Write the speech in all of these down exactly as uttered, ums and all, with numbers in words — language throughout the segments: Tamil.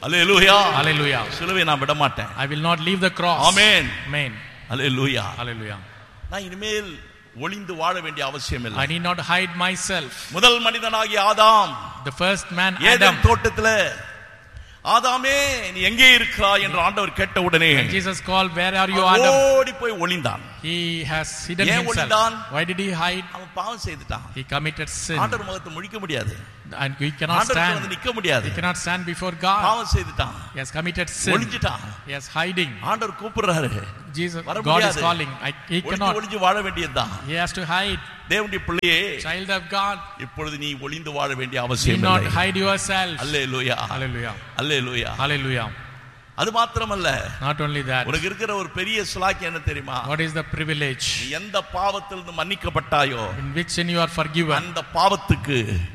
Hallelujah. Hallelujah. சிலுவை நான் விட மாட்டேன். I will not leave the cross. Amen. Amen. Hallelujah. Hallelujah. நான் இனிமேல் ஒளிந்து வாழ வேண்டிய அவசியம் இல்லை. I need not hide myself. முதல் மனிதனாகிய ஆதாம், the first man Adam, Eden தோட்டத்திலே ஆதாமே நீ எங்கே இருக்கிறாய் என்று ஆண்டவர் கேட்ட உடனே and Jesus called, where are you, Adam? ஓடி போய் ஒளிந்தான். He has hidden ஏன் himself. ஒளிந்தான்? Why did he hide? அவன் பாவம் செய்துட்டான். He committed sin. ஆண்டவர் முகத்தை முழிக்க முடியாது. And he cannot ஆண்டவருக்கு வந்து stand. நிக்க முடியாது. He cannot stand before God. பாவம் செய்துட்டான். He has committed sin. ஒளிஞ்சிட்டான். He is hiding. ஆண்டவர் கூப்பிடுறாரு. Jesus, God is calling. I, he cannot. ஒளிஞ்சு வாழ வேண்டியதுதான். He has to hide. தேவனுடைய பிள்ளையே, child of God, இப்பொழுது நீ ஒளிந்து வாழ வேண்டிய அவசியம் இல்லை. Do not hide yourself. Hallelujah. Hallelujah. Hallelujah. Hallelujah. அது மாத்திரமல்ல, not only that, உனக்கு இருக்கிற ஒரு பெரிய சுலாக்கியம் என்ன தெரியுமா? what is the privilege? எந்த பாவத்திலிருந்து மன்னிக்கப்பட்டாயோ, in which sin you are forgiven, அந்த பாவத்துக்கு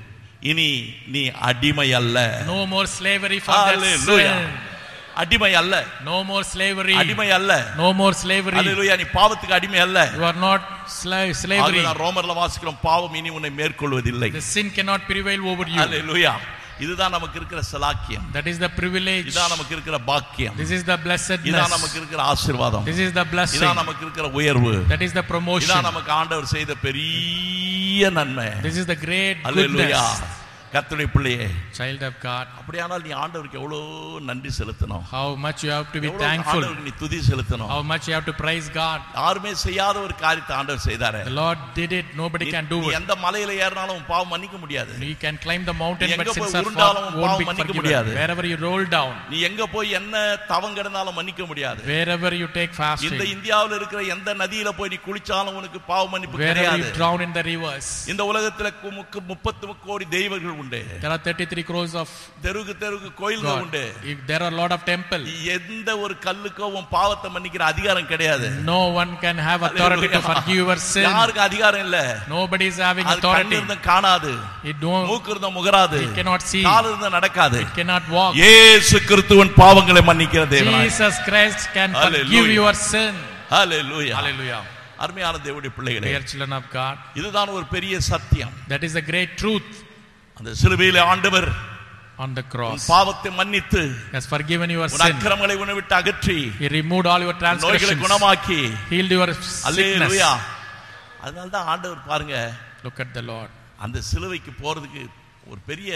இனி நீ அடிமை அல்ல. no more slavery for that sin. அடிமை அல்ல. no more slavery. அடிமை அல்ல. no more slavery. அல்லேலூயா. நீ பாவத்துக்கு அடிமை அல்ல. you are not slave slavery. ஆக ரோமர்ல வாசிக்கிறோம், பாவம் இனி உன்னை மேற்கொள்வதில்லை. the sin cannot prevail over you. அல்லேலூயா. இதுதான் நமக்கு இருக்கிற சலாக்கியம். that is the privilege. இதுதான் நமக்கு இருக்கிற பாக்கியம். this is the blessedness. இதுதான் நமக்கு இருக்கிற ஆசீர்வாதம். this is the blessing. இதுதான் நமக்கு இருக்கிற உயர்வு. that is the promotion. இதுதான் நமக்கு ஆண்டவர் செய்த பெரிய நன்மை. this is the great hallelujah. goodness. கர்த்தருடைய பிள்ளையே, child of God, அப்படியானால் நீ ஆண்டவருக்கு எவ்வளவு நன்றி செலுத்தணும். how much you have to be thankful. ஆண்டவருக்கு நீ துதி செலுத்தணும். how much you have to praise God. யாருமே செய்யாத ஒரு காரியத்தை ஆண்டவர் செய்தாரே. the Lord did it, nobody can do it. எந்த மலையில ஏறினாலும் பாவம் மன்னிக்க முடியாது. you can climb the mountain but sins are won't be forgiven. wherever you roll down, நீ எங்க போய் என்ன தவம் கிடந்தாலும் மன்னிக்க முடியாது. wherever you take fasting, இந்த இந்தியாவில் இருக்கிற எந்த நதியில போய் நீ குளிச்சாலும் உனக்கு பாவ மன்னிப்பு கிடையாது. wherever you drown in the rivers, இந்த உலகத்துல முப்பது கோடி தெய்வங்கள் உண்டு. there are thirty-three crores of தெருக்கு தெருக்கு கோயில்கள் உண்டு. there are a lot of temples. எந்த ஒரு கல்லுக்கோ உன் பாவத்தை மன்னிக்கிற அதிகாரம் கிடையாது. no one can have authority to forgive your sin. யாருக்கு அதிகாரம் இல்ல. nobody is having authority. கண்ணு காணாது, மூக்கு இருந்த முகராது, it cannot see, கால் இருந்த நடக்காது, it cannot walk. இயேசு கிறிஸ்துவின் பாவங்களை மன்னிக்கிற தேவன். Jesus Christ can forgive your sin. hallelujah. hallelujah. அருமையான தேவனுடைய பிள்ளைகளே, dear children of God, இதுதான் ஒரு பெரிய சத்தியம். that is a great truth. அந்த சிலுவையிலே ஆண்டவர் on the cross பாவத்தை மன்னித்து has forgiven your sin. அக்கிரமங்களை உன்னை விட்டு அகற்றி, he removed all your transgressions, நோய்களை குணமாக்கி, healed your sickness. அல்லேலூயா. அதனால தான் ஆண்டவர் பாருங்க, look at the Lord, அந்த சிலுவைக்கு போறதுக்கு ஒரு பெரிய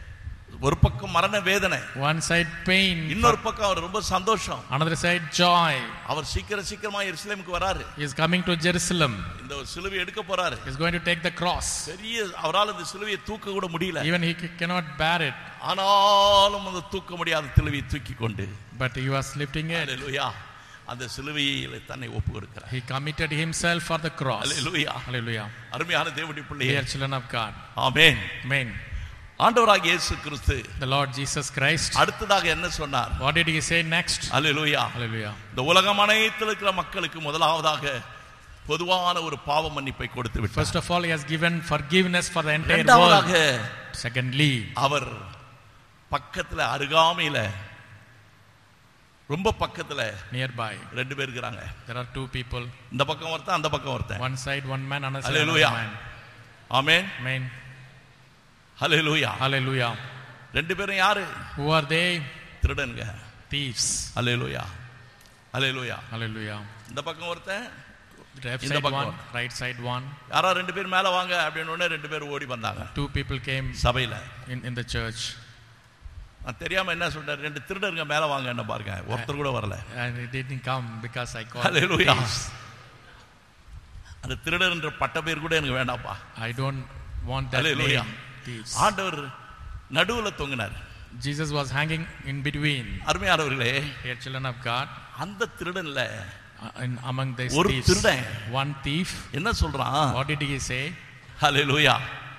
ஒரு பக்கம் மரண வேதனை, one side pain, இன்னொரு பக்கம் அவர் ரொம்ப சந்தோஷம், another side joy. அவர் சீக்கிரம் சீக்கிரமா எருசலேமுக்கு வராரு. he is coming to Jerusalem. இந்த சிலுவை எடுக்க போறாரு. he is going to take the cross. பெரிய அவரால் இந்த சிலுவையை தூக்க கூட முடியல. even he cannot bear it. ஆனாலும் அந்த தூக்க முடியாத சிலுவையை தூக்கி கொண்டு, but he was lifting it. அல்லேலூயா. அந்த சிலுவையிலே தன்னை ஒப்பு கொடுக்கிறார். he committed himself for the cross. Hallelujah. hallelujah. அருமையான தேவனுடைய பிள்ளையே, dear children of God, amen. amen. ஆண்டவராகிய இயேசு கிறிஸ்து, the Lord Jesus Christ, அடுத்ததாக என்ன சொன்னார்? what did he say next? Hallelujah. hallelujah. இந்த உலகம் அனைத்தில் இருக்கிற மக்களுக்கு முதலாவதாக பொதுவான ஒரு பாவ மன்னிப்பை கொடுத்து விட்டார். first of all, he has given forgiveness for the entire இரண்டாவதாக, world. secondly, அவர் பக்கத்துல அருகாமையில, ரொம்ப பக்கத்துல, nearby, ரெண்டு பேர் இருக்காங்க. there are two people, இந்த பக்கம் ஒருத்தன், அந்த பக்கம் ஒருத்தன். one side one man, another side Hallelujah. another man. ஆமென். amen. ஹல்லேலூயா. hallelujah. ரெண்டு பேரும் யாரு? who are they? திருடன்க, thieves. Hallelujah. Hallelujah. hallelujah. இந்த பக்கம் ஒருத்தன், left இந்த side பக்கம் one, right side one. யாரோ ரெண்டு பேர் மேல வாங்க அப்படின உடனே ரெண்டு பேர் ஓடி வந்தாங்க. two people came சபையில, in in the church. நான் தெரியாம என்ன சொல்றாரு, ரெண்டு திருடருங்க மேல வாங்க என்ன பாருங்க, ஒருத்தர் கூட வரல. and it didn't come because I called Hallelujah. thieves. அந்த திருடர்ன்ற பட்ட பேர் கூட எனக்கு வேண்டாம்ப்பா. I don't want that Hallelujah. name, thieves. ஆண்டவர் நடுவுல தொங்கினார். Jesus was hanging in between. அருமையானவர்களே, dear children of God, அந்த திருடன்ல uh, in among these ஒரு thieves, திருடன் one thief, என்ன சொல்றான்? what did he say? ஹல்லேலூயா.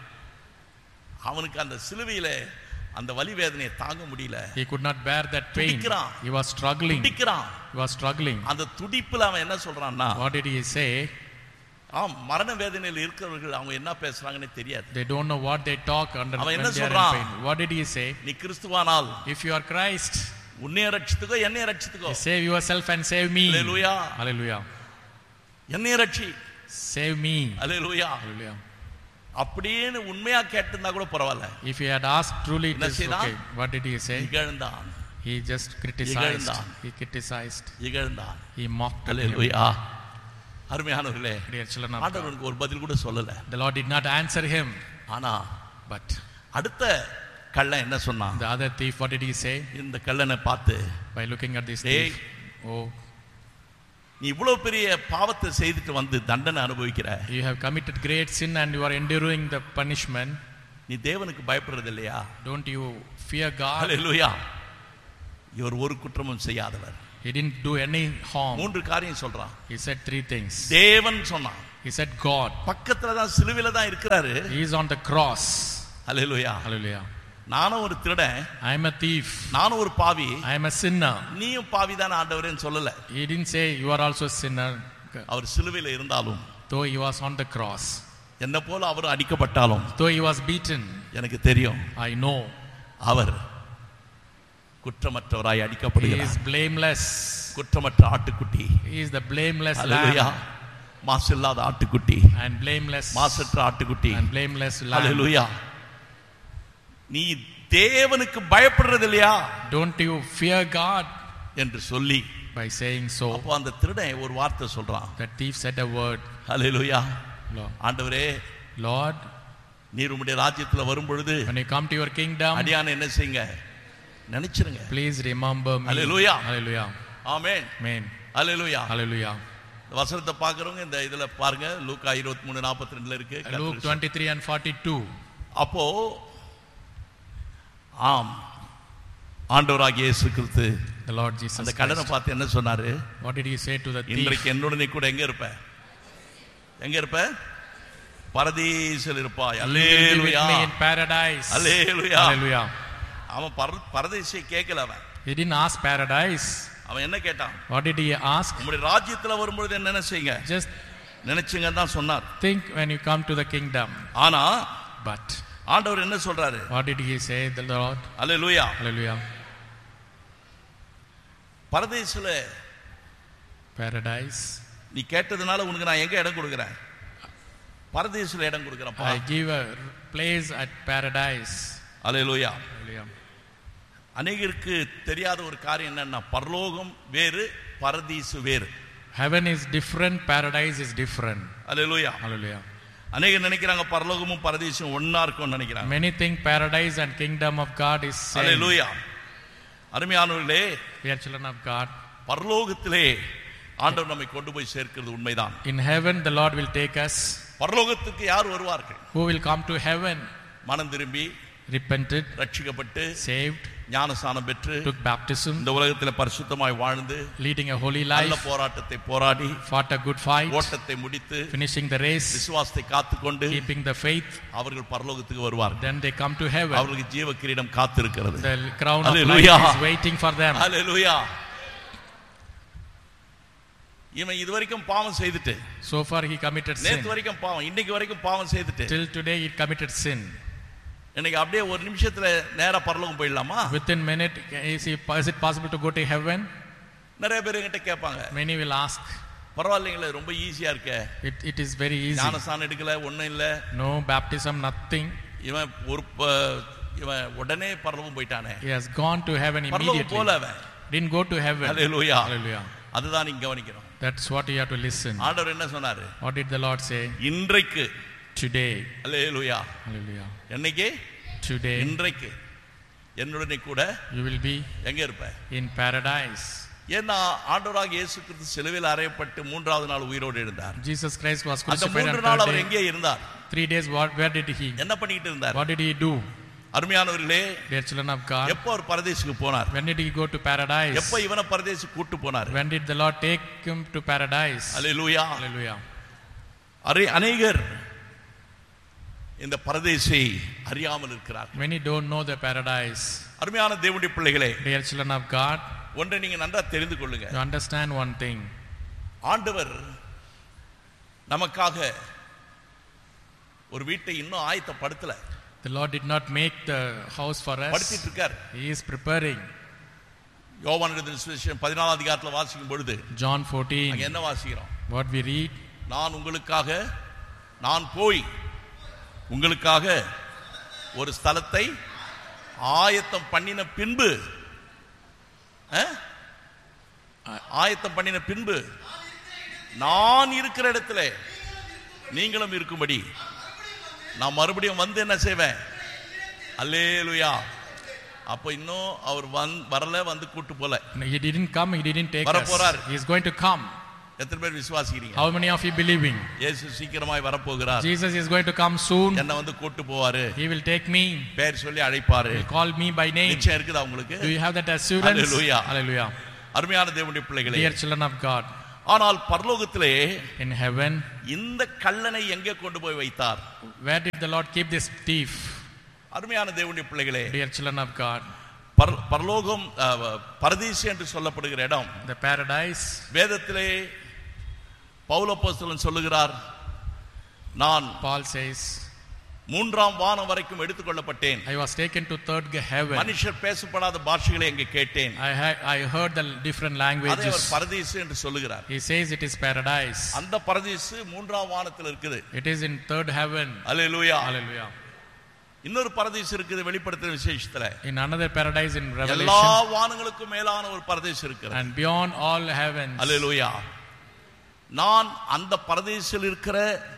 அவனுக்கு அந்த சிலுவையில அந்த வலி வேதனையை தாங்க முடியல. he could not bear that pain. துடிக்கிறான். he was struggling. துடிக்கிறான். he was struggling. அந்த துடிப்புல அவன் என்ன சொல்றான்னா, what did he say? ஆம், மரண வேதனையில் இருக்கிறவர்கள் அவங்க என்ன பேசுறாங்கன்னு தெரியாது. they don't know what they talk under அவன் when என்ன they are in சொல்றான்? pain. what did he say? நீ கிறிஸ்துவானால், if you are Christ, உன்னை ரட்சித்துக்கோ என்னை ரட்சித்துக்கோ. save yourself and save me. Hallelujah. hallelujah. என்னை ரட்சி, save me. ஹல்லேலூயா. hallelujah. அப்படின்னு உண்மையா கேட்டிருந்தா கூட பரவாயில்ல. if he had asked truly, it is okay. what did he say? இகழ்ந்தான். He just criticized. இகழ்ந்தான். He criticized. இகழ்ந்தான். He mocked at him. அல்லேலூயா. அருமையானவர்களே, Dear children of God, ஆண்டவருக்கு ஒரு பதில் கூட சொல்லல. the Lord did not answer him. ஆனா But அடுத்த கள்ளன் என்ன சொன்னான்? the other thief, what did he say? இந்த கள்ளனை பார்த்து, By looking at this டேய், thief, oh, நீ இவ்வளவு பெரிய பாவத்தை செய்துட்டு வந்து தண்டனை அனுபவிக்கிற, you have committed great sin and you are enduring the punishment. நீ தேவனுக்கு பயப்படுறது இல்லையா? Don't you fear God? அல்லேலூயா. இவர் ஒரு குற்றமும் செய்யாதவர். He didn't do any harm. மூன்று காரியம் சொல்றான். He said three things. தேவன் சொன்னான். He said God. பக்கத்துல தான் சிலுவையில தான் இருக்கிறாரு. He is on the cross. Hallelujah. Hallelujah. நானும் ஒரு திருடன், I am a thief. நானும் ஒரு பாவி, I am a sinner. நீயும் பாவி தான் ஆண்டவரேன்னு சொல்லல. He didn't say you are also a sinner. அவர் சிலுவையில இருந்தாலும், Though he was on the cross, என்ன போல அவர் அடிக்கப்பட்டாலும், though he was beaten, எனக்கு தெரியும் I know our குற்றமற்றவராய் he அடிக்கப்படுகிறார். is blameless. குற்றமற்ற ஆட்டுக்குட்டி. He is the blameless hallelujah. lamb மாசில்லாத ஆட்டுக்குட்டி, and blameless மாசற்ற ஆட்டுக்குட்டி. and blameless lamb. அல்லேலூயா. நீ தேவனுக்கு பயப்படுறது இல்லையா Don't you fear God? என்று சொல்லி, By saying so, அப்போ அந்த திருடன் ஒரு வார்த்தை சொல்றான். the thief said a word. Hallelujah. Lord, ஆண்டவரே, Lord, நீர் உம்முடைய ராஜ்யத்துல வரும் பொழுது when you come to your kingdom, அடியானை என்ன செய்யுங்க, நினைச்சிருங்க. please remember me. Hallelujah. Hallelujah. Amen. Amen. Hallelujah. Hallelujah. வசனத்தை பார்க்கறவங்க இந்த இதுல பாருங்க, லூக்கா இருபத்தி மூன்று நாற்பத்தி ரெண்டுல இருக்கு. Luke twenty-three and forty-two. அப்போ ஆம், ஆண்டவராகிய இயேசு கிறிஸ்து The Lord Jesus அந்த கள்ளனை Christ. பார்த்து என்ன சொன்னாரு? What did he say to the thief? இன்றைக்கு என்னோட நீ கூட எங்க இருப்ப? எங்க இருப்ப? பரதீசில் இருப்பாய். You will be with hallelujah. me in paradise. Hallelujah. Hallelujah. அவன் பர- பரதீசியை கேட்கல. அவன் He didn't ask paradise. அவன் என்ன கேட்டான்? What did he ask? உங்களுடைய ராஜ்யத்துல வரும்பொழுது என்ன நினைச்சீங்க? Just நினைச்சுங்க தான் சொன்னார். think when you come to the kingdom. ஆனா But ஆண்டவர் என்ன சொல்றாரு? what did he say, the Lord? Hallelujah. Hallelujah. பரதீசில Paradise. நீ கேட்டதுனால உனக்கு நான் எங்க இடம் கொடுக்கிறேன்? பரதீசில இடம் கொடுக்கிறேன்ப்பா. I give a place at paradise. Hallelujah. Hallelujah. அநேகருக்கு தெரியாத ஒரு காரியம் என்னன்னா, பரலோகம் வேறு, பரதீசு வேறு. Heaven is different, paradise is different. Hallelujah. Hallelujah. அநேகர் நினைக்கிறாங்க பரலோகமும் பரதீசும் ஒண்ணா இருக்கும்னு நினைக்கிறாங்க. Many think paradise and kingdom of God is same. அல்லேலூயா. அருமையானவர்களே, We are children of God. பரலோகத்திலே ஆண்டவர் நம்மை கொண்டு போய் சேர்க்கிறது உண்மைதான். In heaven the Lord will take us. பரலோகத்துக்கு யார் வருவார்கள்? Who will come to heaven? மனம் திரும்பி Repented, ரட்சிக்கப்பட்டு saved, ஞானஸ்நானம் பெற்று took baptism, இந்த உலகத்தில் பரிசுத்தமாய் வாழ்ந்து leading a holy நல்ல life, போராட்டத்தை போராடி fought a good fight, ஓட்டத்தை முடித்து finishing the race, விசுவாசத்தை காத்துக்கொண்டு keeping the faith. அவர்கள் பரலோகத்துக்கு வருவார்கள். Then they come to heaven. அவர்களுக்கு ஜீவ கிரீடம் காத்திருக்கிறது. The crown of Hallelujah. life is waiting for them. அல்லேலூயா. இவன் இதுவரைக்கும் பாவம் செய்துட்டு, So far he committed sin. நேத்து வரைக்கும் பாவம், இன்னைக்கு வரைக்கும் பாவம் செய்துட்டு, Till today he committed sin. இன்னைக்கு அப்படியே ஒரு நிமிஷத்துல நேரா பரலோகம் போயிடலாமா? Within minute, is, he, is it possible to go to heaven? நிறைய பேர் என்கிட்ட கேட்பாங்க, Many will ask. பரவாயில்லைங்களே ரொம்ப ஈஸியா இருக்க, It, it is very easy. ஞானஸ்நானம் எடுக்கல, ஒண்ணும் இல்ல, No baptism, nothing. இவன் ஒரு ப- இவன் உடனே பரலோகம் போயிட்டானே. He has gone to heaven பரலோகம் போல immediately. அவன். Didn't go to heaven. Hallelujah. Hallelujah. அதுதான் நீங்க கவனிக்கணும். That's what you have to listen. ஆண்டவர் என்ன சொன்னாரு? What did the Lord say? இன்றைக்கு. Today. அல்லேலூயா. Hallelujah. என்னைக்கு? Today இன்றைக்கு என்னுடனே கூட you will be எங்க இருப்ப? in paradise. ஏன்னா ஆண்டவராகிய இயேசு கிறிஸ்து சிலுவையில் அறையப்பட்டு மூன்றாவது நாள் உயிரோடு எழுந்தார். Jesus Christ was அந்த crucified on மூன்று நாள் third அவர் day. எங்கே இருந்தார்? Three days, what, where did he? என்ன பண்ணிட்டு இருந்தார்? What did he do? அருமையானவர்களே, Dear children of God, எப்போ அவர் பரதேசுக்கு போனார்? when did he go to paradise? எப்போ இவனை பரதேசுக்கு கூட்டு போனார்? When did the Lord take him to paradise? Hallelujah. Hallelujah. Array அநேகர் இந்த பரதேசை அறியாமல் இருக்கிறார். Many don't know the paradise. அருமையான தேவனுடைய பிள்ளைகளே, Dear children of God, ஒன்றை நீங்க நன்றா தெரிந்து கொள்ளுங்க. you understand one thing. ஆண்டவர் நமக்காக ஒரு வீட்டை இன்னும் ஆயத்தப்படுத்தல. The Lord did not make the house for us. படுத்திட்டு இருக்கார். He is preparing. யோவான் எழுதின சுவிசேஷம் பதினாலாம் அதிகாரத்தில் வாசிக்கும் பொழுது John fourteen. அங்க என்ன வாசிக்கிறோம்? What we read, நான் உங்களுக்காக நான் போய் உங்களுக்காக ஒரு ஸ்தலத்தை ஆயத்தம் பண்ணின பின்பு ஆயத்தம் பண்ணின பின்பு நான் இருக்கிற இடத்துல நீங்களும் இருக்கும்படி நான் மறுபடியும் வந்து என்ன செய்வேன். அல்லேலூயா. அப்ப இன்னும் அவர் வரல, வந்து கூட்டு போல. He didn't come, he didn't take வர us. போறார். He is going to come. எத்தனை பேர் விசுவாசிக்கிறீங்க? How many of you believing? இயேசு சீக்கிரமாய் வர போகிறார். Jesus is going to come soon. என்ன வந்து கூட்டு போவாரு. He will take me. பேர் சொல்லி அழைப்பாரு. He will call me by name. நிச்சயம் இருக்குதா உங்களுக்கு? Do you have that assurance? Hallelujah. Hallelujah. அருமையான தேவனுடைய பிள்ளைகளே, Dear children of God, ஆனால் பரலோகத்திலே in heaven, இந்த கள்ளனை எங்கே கொண்டு போய் வைத்தார்? where did the Lord keep this thief? அருமையான தேவனுடைய பிள்ளைகளே, Dear children of God, பரலோகம் பரதீசு என்று சொல்லப்படுகிற இடம், the paradise, வேதத்திலே பவுல் அப்போஸ்தலன் சொல்லுகிறார், நான் Paul says, மூன்றாம் வானம் வரைக்கும் எடுத்துக் கொள்ளப்பட்டேன். I was taken to third heaven. மனுஷர் பேசப்படாத பாஷைகளை அங்கே கேட்டேன். I had, I heard the different languages. அதை அவர் பரதீசு என்று சொல்லுகிறார். He says it is paradise. அந்த பரதீசு மூன்றாம் வானத்தில் இருக்குது. It is in third heaven. Hallelujah. Hallelujah. இன்னொரு பரதீசு இருக்குது வெளிப்படுத்தின விசேஷத்துல. In another paradise in Revelation. எல்லா வானங்களுக்கும் மேலான ஒரு பரதீசு இருக்கிறது. And beyond all heavens. அல்லேலூயா. நான் அந்த பரதீசில் இருக்கிற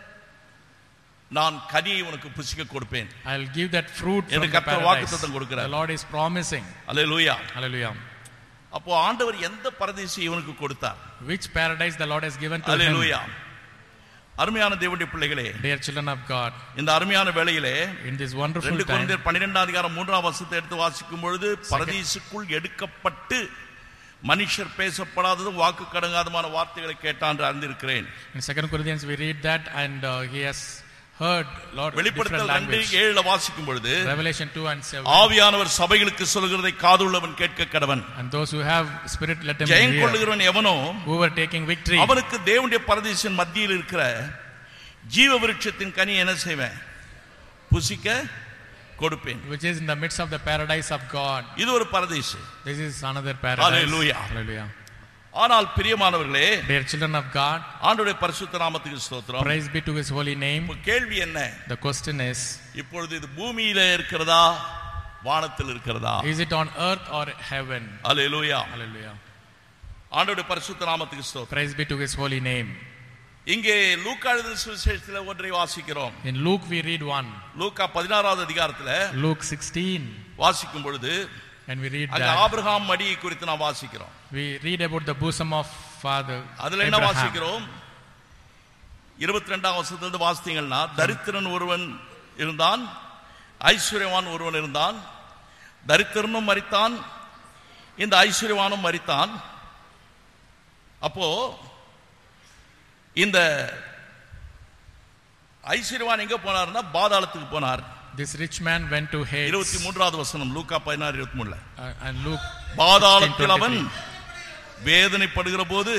நான் கனியை உனக்கு புசிக்க கொடுப்பேன். I will give that fruit from the கர்த்தர் வாக்குத்தத்தம் paradise. கொடுக்கிறார். The Lord is promising. Hallelujah. Hallelujah. அப்போ ஆண்டவர் எந்த பரதீசை இவனுக்கு கொடுத்தார்? Which paradise the Lord has given to him? அல்லேலூயா. அருமையான தேவனுடைய பிள்ளைகளே, Dear children of God, இந்த அருமையான வேளையிலே in this wonderful ரெண்டு time, கொரிந்தியர் பன்னிரண்டாம் அதிகாரம் மூன்றாம் வசனத்தை எடுத்து வாசிக்கும் பொழுது பரதீசுக்குள் எடுக்கப்பட்டு மனுஷர் பேசப்படாதது வாக்கு கடங்காதமான வார்த்தைகளை கேட்டான் என்று அறிந்திருக்கிறேன். in Second Corinthians we read that, and uh, he has heard Lord வெளிப்படுத்தல் different ரெண்டு language. ஏழுல வாசிக்கும் பொழுது Revelation two and seven, ஆவியானவர் சபைகளுக்கு சொல்கிறதை காதுள்ளவன் கேட்க கடவன். and those who have spirit let them Jayam hear. கொள்ளுகிறவன் எவனோ Who were taking victory, அவனுக்கு தேவனுடைய பரதீசின் மத்தியில் இருக்கிற ஜீவ விருட்சத்தின் கனி என்ன செய்வேன்? புசிக்க கொடுப்பேன். which is in the midst of the paradise of God. இது ஒரு பரதீசு. This is another paradise. Hallelujah. Hallelujah. ஆனால் பிரியமானவர்களே, Dear children of God, ஆண்டவருடைய பரிசுத்த நாமத்துக்கு ஸ்தோத்திரம். praise be to his holy name. கேள்வி என்ன? The question is, இப்பொழுது இது பூமியில இருக்கிறதா வானத்தில் இருக்கிறதா? is it on earth or heaven? Hallelujah. Hallelujah. ஆண்டவருடைய பரிசுத்த நாமத்துக்கு ஸ்தோத்திரம். Praise be to his holy name. இங்கே லூக்கா எழுதின சுவிசேஷத்தில் ஒன்றை வாசிக்கிறோம். In Luke we read one. லூக்கா பதினாறாவது அதிகாரத்தில் Luke sixteen, வாசிக்கும் பொழுது and we read அங்க that ஆபிரகாம் மடியை குறித்து நாம் வாசிக்கிறோம். we read about the bosom of father அதுல என்ன Abraham. வாசிக்கிறோம்? இருபத்தி ரெண்டாம் வசனத்திலிருந்து வாசித்தீங்கன்னா, தரித்திரன் ஒருவன் இருந்தான், ஐஸ்வர்யவான் ஒருவன் இருந்தான். தரித்திரனும் மரித்தான், இந்த ஐஸ்வர்யவானும் மரித்தான். அப்போ இந்த ஐஸ்வர்யவான் எங்க போனார்னா பாதாளத்துக்கு போனார். This rich man went to Hades. இருபத்தி மூன்றாவது வசனம் லூக்கா பதினாறு இருபத்தி மூணுல. Uh, and Luke பாதாளத்தில் அவன் வேதனைப்படுகிற போது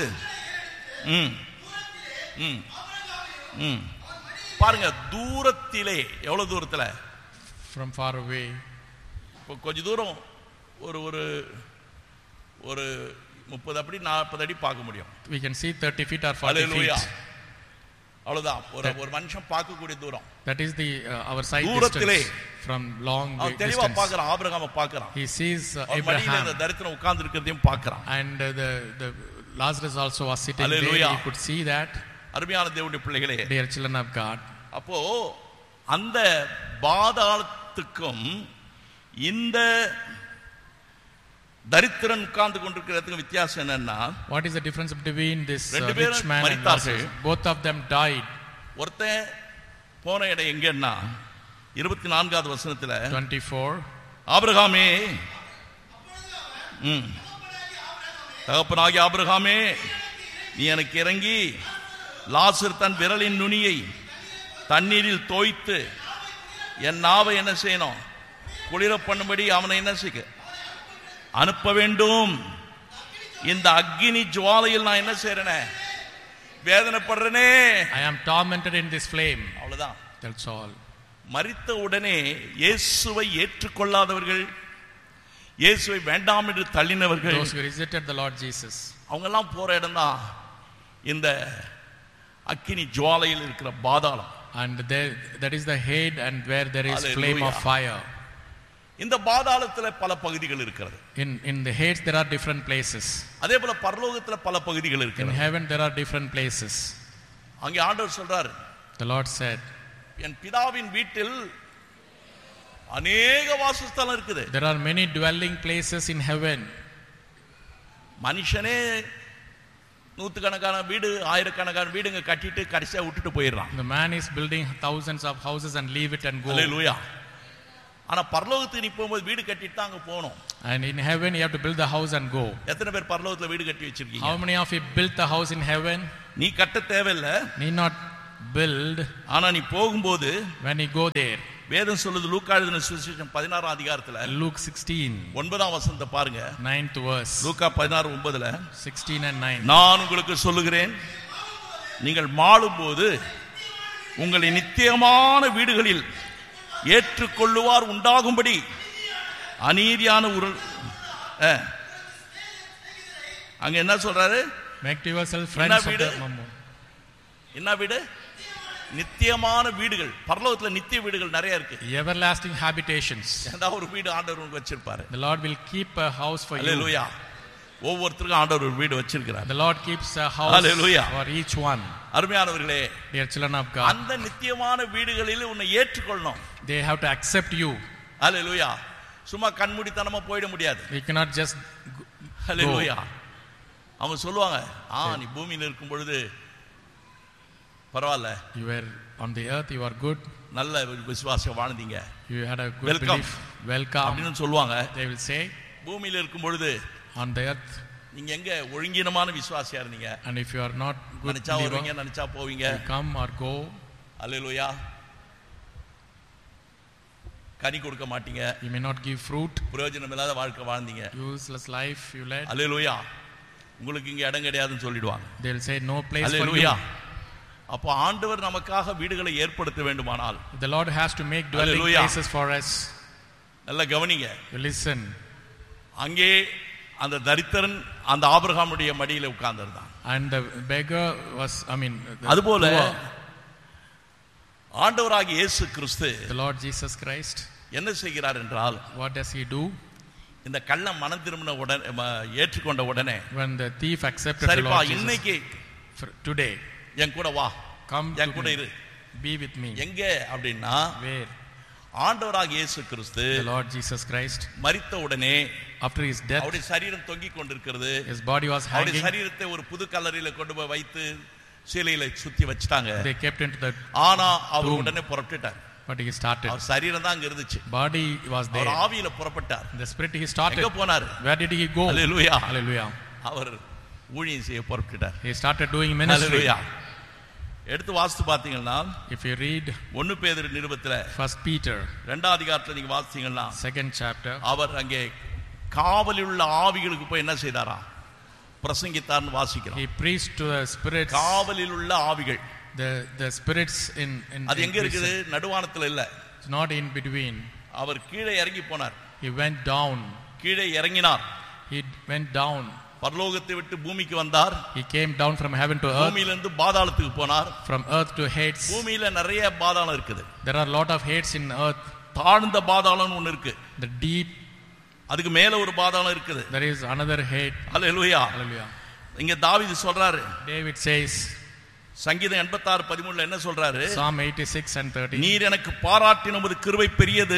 பாருங்க, தூரத்திலே, எவ்வளவு தூரத்துல? from far away. இப்போ கொஞ்ச தூரம் ஒரு ஒரு ஒரு முப்பது அடி நாற்பது அடி பார்க்க முடியும். We can see thirty feet or forty Hallelujah. feet. அவ்வளவுதான் ஒரு ஒரு மனுஷன் பார்க்கக்கூடிய தூரம். That is the uh, our sight தூரத்திலே distance from long அவன் தெளிவா distance. பார்க்கறான், ஆபிரகாமை பார்க்கறான். He sees uh, அவன் மடியில Abraham, இந்த தரித்திரன் உட்கார்ந்து இருக்கிறதையும் பார்க்கறான். and uh, the the Lazarus also was sitting Hallelujah. there. He could see that. அருமையான தேவனுடைய பிள்ளைகளே, Dear children of God, அப்போ அந்த பாதாளத்துக்கும் இந்த தரித்திரன் உட்கார்ந்து கொண்டிருக்கிறதுக்கு வித்தியாசம் என்னன்னா, what is the difference between this uh, ரெண்டு rich பேரும் man and மரித்தார்கள். Lazarus? Both of them died. ஒருத்தன் போன இடம் எங்கன்னா இருபத்தி நான்காவது வசனத்துல, twenty-four, ஆபிரகாமே, ம் தகப்பனாகிய ஆபிரகாமே, நீ எனக்கு இறங்கி லாசர் தன் விரலின் நுனியை தண்ணீரில் தோய்த்து என் நாவை என்ன செய்யணும்? குளிர பண்ணும்படி அவனை என்ன செய்ய அனுப்ப வேண்டும். இந்த அக்கினி ஜுவாலையில் நான் என்ன செய்யறேனே? வேதனைப்படுறேனே. I am tormented in this flame. அவ்வளவுதான். That's all. மரித்த உடனே இயேசுவை ஏற்றுக்கொள்ளாதவர்கள், இயேசுவை வேண்டாம் என்று தள்ளினவர்கள், Those who rejected the Lord Jesus, அவங்க எல்லாம் போற இடம் தான் இந்த அக்கினி ஜுவாலையில் இருக்கிற பாதாளம். and there, that is the head, and where there is Hallelujah. flame of fire. இந்த பாதாளத்துல பல பகுதிகள் இருக்கிறது. In in the Hades there are different places. அதே போல பரலோகத்துல பல பகுதிகள் In இருக்கிறது. heaven there are different places. அங்கே ஆண்டவர் சொல்றார், The Lord said, என் பிதாவின் வீட்டில் அநேக வாசஸ்தலம் இருக்குது. there are many dwelling places in heaven. மனுஷனே நூத்துக்கணக்கான வீடு ஆயிரக்கணக்கான வீடுங்க கட்டிட்டு கடைசியா விட்டுட்டு போயிடுறான். The man is building thousands of houses and leave it and go. அல்லேலூயா. ஆனா பரலோகத்துக்கு நீ போகும்போது வீடு கட்டிட்டு தான் அங்க போகணும். And in heaven you have to build the house and go. எத்தனை பேர் பரலோகத்துல வீடு கட்டி வச்சிருக்கீங்க? How many of you built the house in heaven? நீ கட்ட தேவையில்ல. Need not build. ஆனா நீ போகும்போது when you go there. வேதம் சொல்லுது, லூக்கா எழுதின சுவிசேஷம் பதினாறாம் அதிகாரத்துல Luke sixteen ஒன்பதாம் வசனத்தை பாருங்க. ninth verse. லூக்கா பதினாறு ஒன்பதுல sixteen and nine. நான் உங்களுக்கு சொல்லுகிறேன், நீங்கள் மாளும்போது உங்களை நித்தியமான வீடுகளில் ஏற்றுக்கொள்ளுவார் உண்டாகும்படி அநீதியான உருள். அங்க என்ன சொல்றாரு? Make yourself friends of the mammon. என்ன வீடு? நித்தியமான வீடுகள். பரலோகத்துல நித்திய வீடுகள் நிறைய இருக்கு. Everlasting habitations. ஏதாவது ஒரு வீடு ஆண்டவர் உங்களுக்கு வச்சிருப்பாரு. The Lord will keep a house for you. Hallelujah. ஒவ்வொருத்தருக்கும் ஆண்டவர் ஒரு வீடு வச்சிருக்கிறார். The Lord keeps a house Hallelujah. for each one. அருமையானவர்களே, dear children of God, அந்த நித்தியமான வீடுகளில் உன்னை ஏற்றுக்கொள்ளணும். they have to accept you. Hallelujah. சும்மா கண்மூடித்தனமா போயிட முடியாது. We cannot just go. Hallelujah. அவங்க சொல்லுவாங்க, ஆ நீ பூமியில இருக்கும் பொழுது பரவாயில்ல, you were on the earth, you are good, நல்ல விசுவாசம் வாழ்ந்தீங்க, you had a good Welcome. belief, welcome அப்படின்னு சொல்லுவாங்க. they will say. பூமியில இருக்கும் பொழுது on the earth, நீங்க எங்க ஒழுங்கீனமான விசுவாசியா இருந்தீங்க, and if you are not good நினைச்சா வருவீங்க நினைச்சா போவீங்க, you come or go. அல்லேலூயா. கனி கொடுக்க மாட்டீங்க, you may not give fruit, பிரயோஜனம் இல்லாத வாழ்க்கை வாழ்ந்தீங்க, useless life you led. அல்லேலூயா. உங்களுக்கு இங்க இடம் கிடையாதுன்னு சொல்லிடுவாங்க. they will say no place for you. அல்லேலூயா. அப்போ ஆண்டவர் நமக்காக வீடுகளை ஏற்படுத்த வேண்டுமானால், the Lord has to make dwelling Hallelujah. places for us. நல்ல கவனிங்க. you listen. அங்கே அந்த தரித்திரன் அந்த ஆபிரகாமுடைய மடியில உட்கார்ந்திருந்தான். and the beggar was, I mean, அதுபோல ஆண்டவராகிய இயேசு கிறிஸ்து, the Lord Jesus Christ, என்ன செய்கிறார் என்றால், what does he do? இந்த கள்ளன் மனம் திரும்பின உடனே ஏற்றுக்கொண்ட உடனே, when the thief accepted the சரிப்பா Lord Jesus, இன்னைக்கு today என் கூட வா, come என் கூட to இரு, me, be with me. எங்க அப்படின்னா, where? ஆண்டவராகிய இயேசு கிறிஸ்து the Lord Jesus Christ, மரித்த உடனே after his death, அவருடைய சரீரம் தொங்கிக் கொண்டிருக்கிறது. his body was அவருடைய hanging. சரீரத்தை ஒரு புது கல்லறையில கொண்டு போய் வைத்து சிலையில சுத்தி வச்சிட்டாங்க. they kept into the ஆனா அவர் tomb. உடனே புறப்பட்டுட்டார். but he started, அவர் சரீரம் தான் அங்க இருந்துச்சு, body was there, அவர் ஆவியில புறப்பட்டார். the spirit he started. எங்க போனார்? where did he go? Hallelujah. Hallelujah. அவர் ஊழியம் செய்ய புறப்பட்டார். he started doing ministry. Hallelujah. எடுத்து வாசித்து பாத்தீங்கன்னா, if you read ஒன்னு பேதுரு நிருபத்துல first Peter இரண்டாம் அதிகாரத்துல நீங்க வாசித்தீங்கன்னா, second chapter, அவர் அங்கே காவலில் உள்ள ஆவிகளுக்கு போய் என்ன செய்தாரா? பிரசங்கித்தார்னு வாசிக்கிறோம். he preached to the spirits, காவலில் உள்ள ஆவிகள். the the spirits in in அது எங்க இருக்குது? நடுவானத்துல இல்ல, it's not in between. அவர் கீழே இறங்கி போனார். he went down, கீழே இறங்கினார். he went down, பரலோகத்தை விட்டு பூமிக்கு வந்தார். he came down from heaven to earth, பூமியிலிருந்து பாதாளத்துக்கு போனார். from earth to Hades. பூமியில நிறைய பாதாளம் இருக்குது. there are a lot of Hades in earth. தாழ்ந்த பாதாளம் ஒன்னு இருக்கு, the deep, அதுக்கு மேல ஒரு பாதாளம் இருக்குது. there is another Hades. Hallelujah. Hallelujah. இங்க தாவீது சொல்றாரு, David says, சங்கீதம் எண்பத்தாறு பதிமூணுல என்ன சொல்றாரு? Psalm eighty-six and thirty, நீர் எனக்கு பாராட்டின உமது கிருபை பெரியது,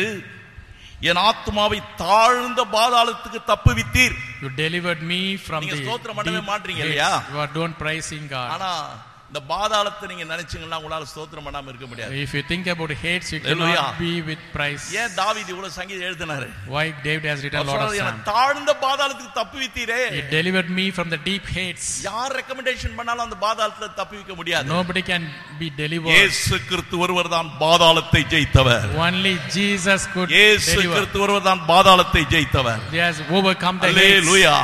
என் ஆத்துமாவை தாழ்ந்த பாதாளத்துக்கு தப்புவித்தீர். you delivered me from நீங்க the ஸ்தோத்திரம் பண்ணவே deep மாட்டீங்க Hades. இல்லையா? you are don't praising God. ஆனா இந்த பாதாளத்தை நீங்க நினைச்சீங்கன்னா உங்களால ஸ்தோத்திரம் பண்ணாம இருக்க முடியாது. if you think about Hades, you Hallelujah. cannot be with praise. ஏன் தாவீது இவ்வளவு சங்கீதம் எழுதினாரு? why David has written a lot of psalms. தாழ்ந்த பாதாளத்துக்கு தப்புவித்தீரே. he delivered me from the deep Hades. யார் ரெக்கமெண்டேஷன் பண்ணாலும் அந்த பாதாளத்துல தப்புவிக்க முடியாது. nobody can be delivered. இயேசு கிறிஸ்து ஒருவர் தான் பாதாளத்தை ஜெயித்தவர். only Jesus could இயேசு deliver. கிறிஸ்து ஒருவர் தான் பாதாளத்தை ஜெயித்தவர். he has overcome the Hades. அல்லேலூயா.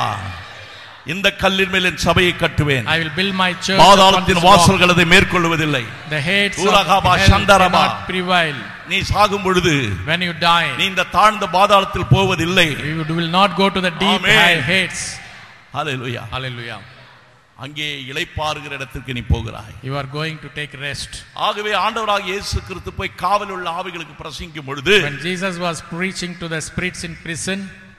இந்த கல்லின் மேல் என் சபையை கட்டுவேன், I will build my church. பாதாளத்தின் வாசல்கள் அதை மேற்கொள்வதில்லை. the Hades of ஊரகாபா hell சந்தரபா. cannot prevail. நீ சாகும் பொழுது when you die, நீ இந்த தாழ்ந்த பாதாளத்தில் போவதில்லை. you will not go to the deep Amen. high Hades. Hallelujah. hallelujah. அங்கே இளைப்பாறுகிற இடத்துக்கு நீ போகிறாய். You are going to take rest. ஆகவே ஆண்டவராகிய இயேசு கிறிஸ்து போய் காவலில் உள்ள ஆவிகளுக்கு பிரசங்கிக்கும் பொழுது, when Jesus was preaching to the spirits in prison,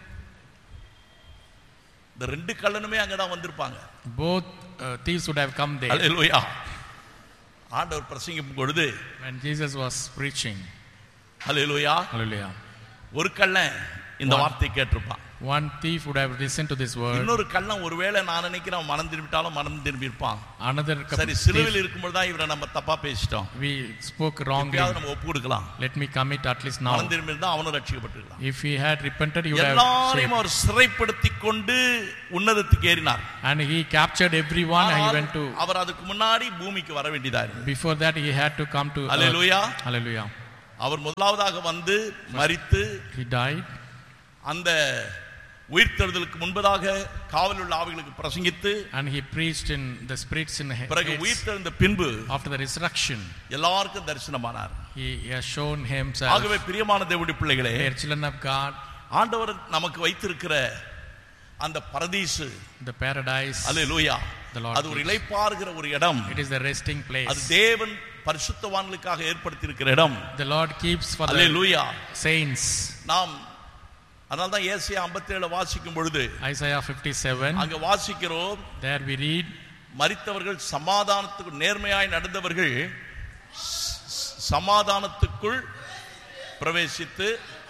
இந்த ரெண்டு கள்ளனுமே அங்க தான் வந்திருப்பாங்க. both uh, thieves would have come there. ஹல்லேலூயா. ஆண்டவர் பிரசங்கிக்கும் பொழுது, when Jesus was preaching, hallelujah, hallelujah, ஒரு கள்ளன் இந்த வார்த்தை கேட்டிருப்பான். one thief would have listened to this word. இன்னொரு கள்ளன் ஒருவேளை நான் நினைக்கிறேன் மனம் திரும்பிட்டாலும் மனம் திரும்பி இருப்பான். Another சரி, சிலுவையில் இருக்கும்போது தான் இவரை நம்ம தப்பா பேசிட்டோம், we spoke wrongly, நம்ம ஒப்பு கொடுக்கலாம், let me commit at least now. மனம் திரும்பி இருந்தா அவனும் ரட்சிக்கப்பட்டிருக்கலாம். If he had repented, he would have எல்லாரையும் அவர் சிறைப்படுத்தி கொண்டு உன்னதத்துக்கு ஏறினார். and he captured everyone and he went to, அவர் அதுக்கு முன்னாடி பூமிக்கு வர வேண்டியதா இருந்தது. before that he had to come to hallelujah. hallelujah. அவர் முதலாவதாக வந்து மரித்து, he died, அந்த உயிர்த்தெழுதலுக்கு முன்பதாக காவலில் உள்ள ஆவிகளுக்கு பிரசங்கித்து, and he preached in the spirits in பிறகு உயிர்த்தெழுந்த பின்பு after the resurrection எல்லாருக்கும் தரிசனமானார். he has shown himself. ஆகவே பிரியமான தேவனுடைய பிள்ளைகளே, dear children of God, ஆண்டவர் நமக்கு வைத்திருக்கிற அந்த பரதீசு, the paradise, hallelujah, the Lord அது ஒரு இளைப்பாறுகிற ஒரு இடம். it is the resting place. அது தேவன் பரிசுத்தவான்களுக்காக ஏற்படுத்தி இருக்கிற இடம். the Lord keeps for hallelujah, the saints. நாம் அதனால தான் ஏசாயா ஐம்பத்தேழு வாசிக்கும் பொழுது, Isaiah fifty-seven, அங்க வாசிக்கிறோம், there we read, மரித்தவர்கள் சமாதானத்துக்கு நேர்மையாய் நடந்தவர்கள் சமாதானத்துக்குள் பிரவேசித்து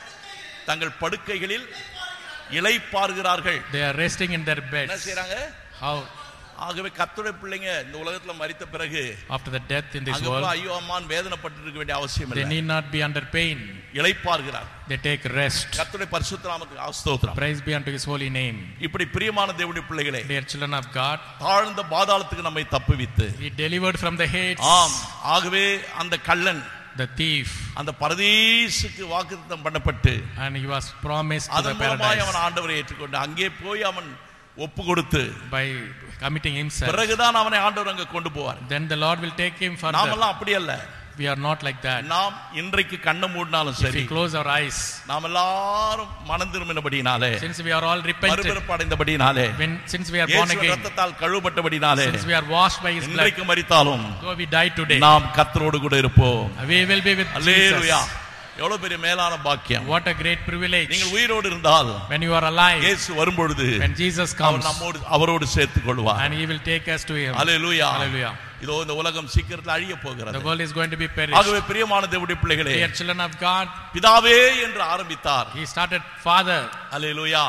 தங்கள் படுக்கைகளில் இளைப்பாறுகிறார்கள். they are resting in their beds. என்ன செய்றாங்க? how? ஆகவே கர்த்தருடைய பிள்ளைங்க இந்த உலகத்துல மரித்த பிறகு after the death in this அங்க world, ஐயோ அம்மான் வேதனைப்பட்டு இருக்க வேண்டிய அவசியம் they இல்லை. need not be under pain. இளைப்பாறுகிறார். they take rest. கர்த்தருடைய பரிசுத்த நாமத்துக்கு ஸ்தோத்திரம். praise be unto his holy name. இப்படி பிரியமான தேவனுடைய பிள்ளைகளே, dear children of God, தாழ்ந்த பாதாளத்துக்கு நம்மை தப்புவித்து, he delivered from the hates. ஆம், ஆகவே அந்த கள்ளன், the thief, அந்த பரதீசுக்கு வாக்குத்தத்தம் பண்ணப்பட்டு, and he was promised to the அதன் மூலமாய் paradise அவன் ஆண்டவரை ஏற்றுக்கொண்டு அங்கே போய் அவன் ஒப்பு கொடுத்து by committing himself. பிறகுதான் அவனை ஆண்டவர் அங்க கொண்டு போவார். then the Lord will take him further. நாமெல்லாம் அப்படி அல்ல. we are not like that. நாம் இன்றைக்கு கண்ணை மூடினாலும் if சரி, we close our eyes, நாம் எல்லாரும் மனம் திரும்பினபடினாலே, since we are all repented, மறுபிறப்படைந்தபடினாலே, when since we are born இயேசு again, ரத்தத்தால் கழுவப்பட்டபடினாலே, since we are washed by his blood, இன்றைக்கு மரித்தாலும் though we die today, நாம் கர்த்தரோடு கூட இருப்போம். we will be with hallelujah. Jesus. எவ்வளவு பெரிய மேலான பாக்கியம். what a great privilege. நீங்கள் உயிரோடு இருந்தால், when you are alive, இயேசு வரும்பொழுது when Jesus அவர் comes, நம்மோடு அவரோடு சேர்த்துக் கொள்வார். and he will take us to him. Hallelujah. hallelujah. இதோ இந்த உலகம் சீக்கிரத்தில் அழிய போகிறது. the world is going to be perished. ஆகவே பிரியமான தேவனுடைய பிள்ளைகளே, dear children of God, பிதாவே என்று ஆரம்பித்தார். he started father, அல்லேலூயா.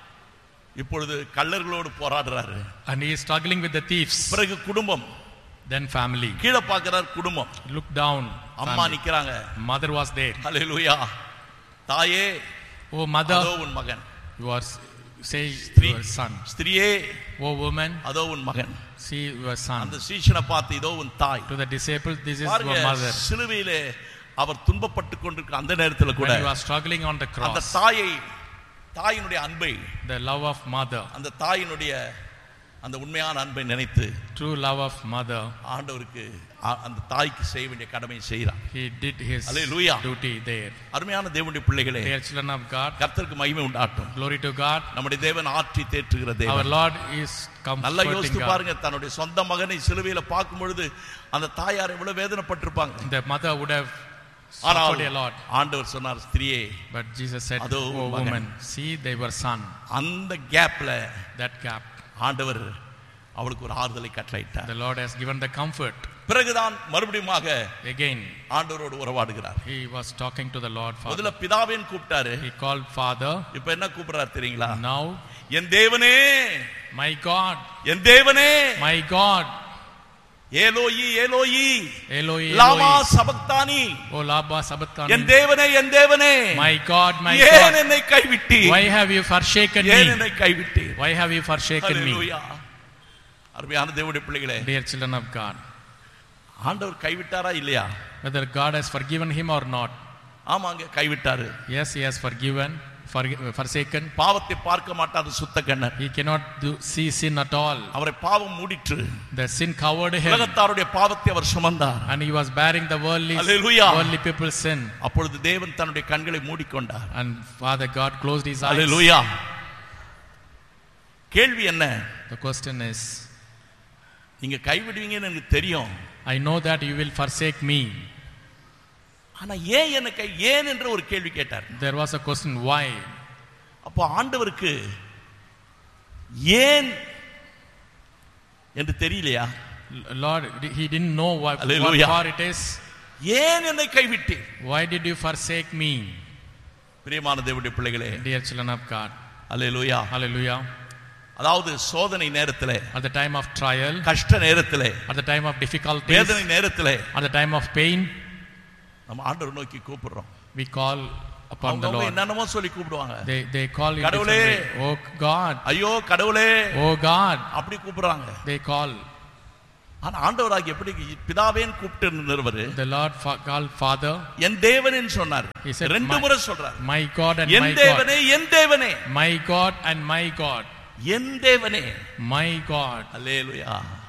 இப்பொழுது கள்ளர்களோடு போராடுறாரு. and he is struggling with the thieves. பிறகு குடும்பம், then family. கீழே பார்க்கிறார் குடும்பம், look down, அம்மா family. நிக்கிறாங்க. mother was there. அல்லேலூயா. தாயே, oh mother, அதோ உன் மகன். you are say ஸ்திரீ, your son. ஸ்திரியே, oh woman, அதோ உன் மகன். see your son. அந்த சீஷனை பார்த்து இதோ உன் தாய். to the disciples, this is பாருங்க, your mother. சிலுவையிலே அவர் துன்பப்பட்டு கொண்டிருக்கிற அந்த நேரத்தில் கூட when you are struggling on the அந்த cross, தாயை, தாயினுடைய அன்பை, the love of mother, அந்த தாயினுடைய அந்த உண்மையான அன்பை நினைத்து true love of mother, ஆண்டவருக்கு ஆ- அந்த தாய்க்கு செய்ய வேண்டிய கடமையை செய்கிறார். he did his Hallelujah. duty there. அருமையான தேவனுடைய பிள்ளைகளே, dear children of God, கர்த்தருக்கு மகிமை உண்டாட்டும். glory to God. நம்முடைய தேவன் ஆற்றி தேற்றுகிற our தேவன். Lord is நல்லா comforting யோசித்து God. பாருங்க, தன்னுடைய சொந்த மகனை சிலுவையில பார்க்கும் பொழுது அந்த தாயார் எவ்வளவு வேதனைப்பட்டிருப்பாங்க. the mother would have ஆனால் suffered a lot, ஆண்டவர் சொன்னார், ஸ்திரியே, but Jesus said, அதோ oh மகன். woman, see they were son. அந்த கேப்ல that gap, ஆண்டவர் அவளுக்கு ஒரு ஆறுதலை கட்டளையிட்டார். the Lord has given the comfort. பிறகுதான் மறுபடியுமாக again ஆண்டவரோடு உறவாடுகிறார். he was talking to the Lord Father. முதல்ல பிதாவேன்னு கூப்பிட்டாரு, he called father. இப்ப என்ன கூப்பிடுறாரு தெரியுங்களா? now என் தேவனே, my God, என் தேவனே, my God, ஏலோயி ஏலோயி Eloi, Lama Eloi, சபக்தானி, o laba sabachthani, என் தேவனே, என் தேவனே, my God, my ஏன் God, என்னை கைவிட்டி, why have you forsaken ஏன் me? என்னை கைவிட்டி? why have you forsaken me? ஹல்லேலூயா. அருமையான தேவனுடைய பிள்ளைகளே, dear children of God, ஆண்டவர் கைவிட்டாரா இல்லையா? whether God has forgiven him or not, ஆமாங்க, கைவிட்டாரு. yes, he has forgiven, for- forsaken. பாவத்தை பார்க்க மாட்டார் சுத்த கண்ணர். he cannot do, see sin at all. அவரை பாவம் மூடிற்று. the sin covered him, உலகத்தாருடைய பாவத்தை அவர் சுமந்தார். and he was bearing the worldly, Hallelujah. worldly people's sin, அப்பொழுது தேவன் தன்னுடைய கண்களை மூடிக்கொண்டார். and Father God closed his eyes. அல்லேலூயா. கேள்வி என்ன? the question is, நீங்க கைவிடுவீங்கன்னு எனக்கு தெரியும். I know that you will forsake me. ஆனா ஏன் என்ன கை ஏன் என்ற ஒரு கேள்வி கேட்டார். There was a question, why? அப்போ ஆண்டவருக்கு ஏன் என்று தெரியலையா? Lord, he didn't know what, what Hallelujah. for it is. ஏன் என்னை கைவிட்டீர்? Why did you forsake me? பிரியமான தேவனுடைய பிள்ளைகளே, Dear children of God. Hallelujah. Hallelujah. அதாவது சோதனை நேரத்திலே, At the time of trial, கஷ்ட நேரத்திலே, at the time of difficulties, வேதனை நேரத்திலே, at the time of pain, நம்ம ஆண்டவரை நோக்கி கூப்பிடுறோம். we call upon the அவங்க Lord. என்னென்னமோ சொல்லி கூப்பிடுவாங்க. They they call in கடவுளே, different way. Oh God. ஐயோ கடவுளே, Oh God. அப்படி கூப்பிடுறாங்க. They call. ஆனா ஆண்டவராகி எப்படி பிதாவேன்னு கூப்பிட்டு இருந்தவர், The Lord fa- called Father. என் தேவனேன்னு சொன்னார். He said, ரெண்டு my- முறை சொல்றார். My God and N my God. தேவனே, என் தேவனே, My God and my God. என் தேவனே. My God. அல்லேலூயா.